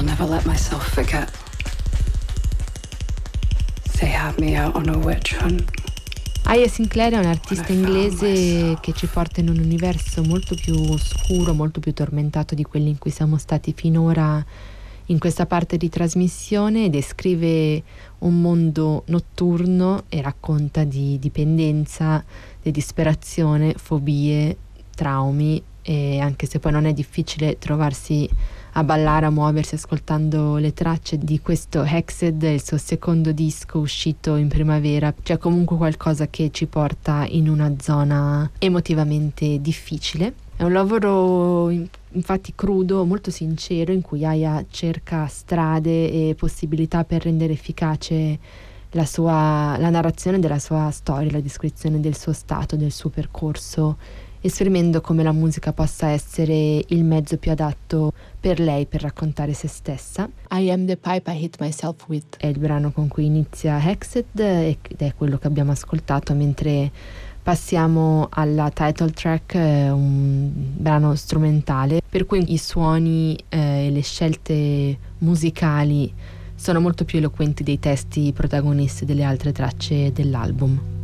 never let myself forget. They had me out on a witch hunt. Aya Sinclair è un'artista inglese che ci porta in un universo molto più scuro, molto più tormentato di quelli in cui siamo stati finora in questa parte di trasmissione. Descrive un mondo notturno e racconta di dipendenza, di disperazione, fobie, traumi, e anche se poi non è difficile trovarsi a ballare, a muoversi ascoltando le tracce di questo Hexed, il suo secondo disco uscito in primavera, c'è comunque qualcosa che ci porta in una zona emotivamente difficile. È un lavoro infatti crudo, molto sincero, in cui Aya cerca strade e possibilità per rendere efficace la narrazione della sua storia, la descrizione del suo stato, del suo percorso, esprimendo come la musica possa essere il mezzo più adatto per lei per raccontare se stessa. I am the pipe I hit myself with è il brano con cui inizia Hexed ed è quello che abbiamo ascoltato, mentre passiamo alla title track, un brano strumentale per cui i suoni e le scelte musicali sono molto più eloquenti dei testi protagonisti delle altre tracce dell'album.